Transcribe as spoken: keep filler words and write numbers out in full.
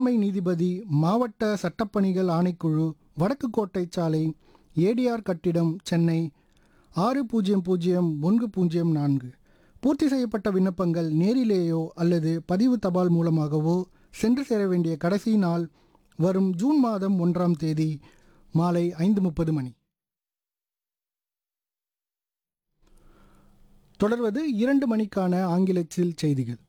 தலைமை நீதிபதி, மாவட்ட சட்டப்பணிகள் ஆணைக்குழு, வடக்கு கோட்டை சாலை, ஏடிஆர் கட்டிடம், சென்னை ஆறு பூஜ்ஜியம் பூஜ்ஜியம் ஒன்று பூஜ்ஜியம் நான்கு. பூர்த்தி செய்யப்பட்ட விண்ணப்பங்கள் நேரிலேயோ அல்லது பதிவு தபால் மூலமாகவோ சென்று சேர வேண்டிய கடைசி நாள் வரும் ஜூன் மாதம் ஒன்றாம் தேதி மாலை ஐந்து முப்பது மணி. தொடர்வது இரண்டு மணிக்கான ஆங்கிலத்தில் செய்திகள்.